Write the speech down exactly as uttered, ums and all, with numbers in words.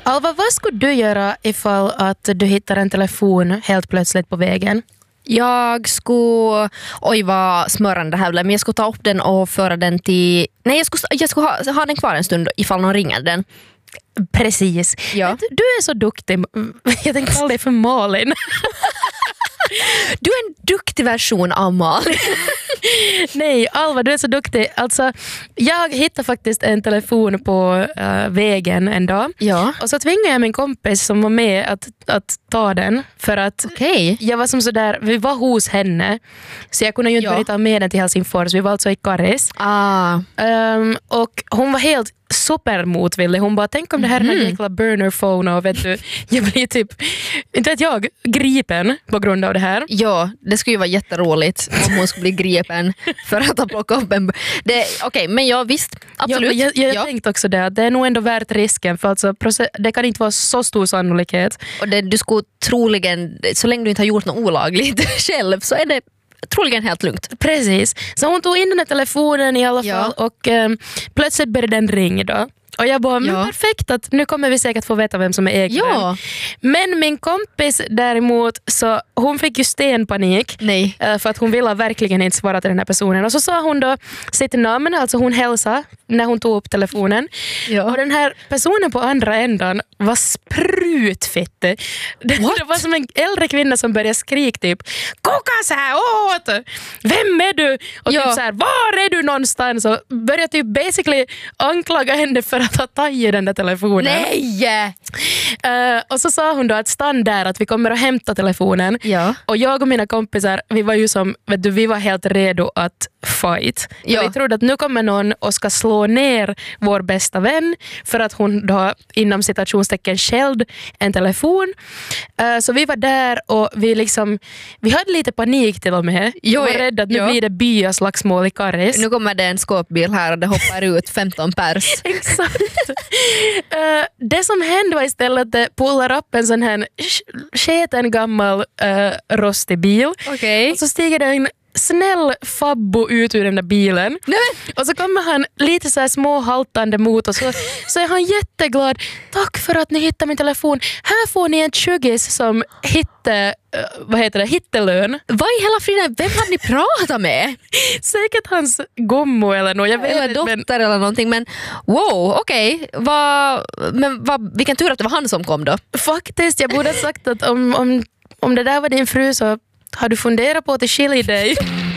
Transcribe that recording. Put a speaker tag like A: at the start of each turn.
A: Alva, vad skulle du göra ifall att du hittar en telefon helt plötsligt på vägen?
B: Jag skulle, oj vad smörande det här blev, men jag skulle ta upp den och föra den till, nej jag skulle, jag skulle ha, ha den kvar en stund ifall någon ringer den.
A: Precis.
B: Ja.
A: Du, du är så duktig. Jag tänkte kalla dig för Malin.
B: Du är en duktig version av Malin.
A: Nej, Alva, du är så duktig. Alltså, jag hittade faktiskt en telefon på uh, vägen en dag.
B: Ja.
A: Och så tvingade jag min kompis som var med att, att ta den. För att
B: Okej.
A: jag var som sådär, vi var hos henne. Så jag kunde ju inte
B: Ja.
A: börja ta med den till Helsingfors. Vi var alltså i Karis.
B: Ah.
A: Um, och hon var helt supermotvillig. Hon bara, tänk om det här är en jäkla burner phone och vet du, jag blir typ, inte vet jag, gripen på grund av det här.
B: Ja, det skulle ju vara jätteroligt om hon skulle bli gripen för att ha plockat upp en... Okej, okay, men ja visst, absolut.
A: Jag, jag, jag
B: ja.
A: tänkte också det, det är nog ändå värt risken för alltså, det kan inte vara så stor sannolikhet.
B: Och det, du skulle troligen, så länge du inte har gjort något olagligt själv så är det troligen helt lugnt.
A: Precis, så hon tog in den här telefonen i alla fall
B: Ja.
A: och um, plötsligt började den ringa då. Och jag bara, men
B: Ja.
A: perfekt, att nu kommer vi säkert få veta vem som är ägaren.
B: Ja.
A: Men min kompis däremot, så hon fick ju stenpanik.
B: Nej.
A: eh, För att hon ville verkligen inte svara till den här personen. Och så sa hon då sitt namn, alltså hon hälsade när hon tog upp telefonen.
B: Ja.
A: Och den här personen på andra ändan var sprutfitt. Det, det var som en äldre kvinna som började skrika typ, koka så här åt! Vem är du? Och
B: Ja.
A: typ så här, var är du någonstans? Och började typ basically anklaga henne för att ha tagit den där telefonen.
B: Nej!
A: Uh, och så sa hon då att stann där, att vi kommer att hämta telefonen.
B: Ja.
A: Och jag och mina kompisar, vi var ju som, vet du, vi var helt redo att fight.
B: Ja.
A: Vi trodde att nu kommer någon och ska slå ner vår bästa vän för att hon då inom citationstecken skälld en telefon. Uh, så vi var där och vi liksom, vi hade lite panik till och med.
B: Jo,
A: vi var rädda att nu
B: ja.
A: blir det byaslagsmål i Karis.
B: Nu kommer det en skåpbil här och det hoppar ut femton pers.
A: Exakt. uh, det som hände var istället att det pullar upp en sån här sketen gammal uh, rostig bil.
B: Okej.
A: Och så stiger det en snäll Fabbo ut ur den där bilen.
B: Nej,
A: och så kommer han lite så här småhaltande mot oss. Så, så är han jätteglad. Tack för att ni hittade min telefon. Här får ni en tjugis som hitte, uh, vad heter det, hittelön.
B: vad i hela friden, vem hade ni pratat med?
A: Säkert hans gommo eller något. Jag vet
B: Eller
A: inte,
B: dotter
A: men
B: eller någonting, men wow, okej. Okay. Va, men va, vilken tur att det var han som kom då.
A: faktiskt, jag borde ha sagt att om, om, om det där var din fru så har du funderat på att skilja dig?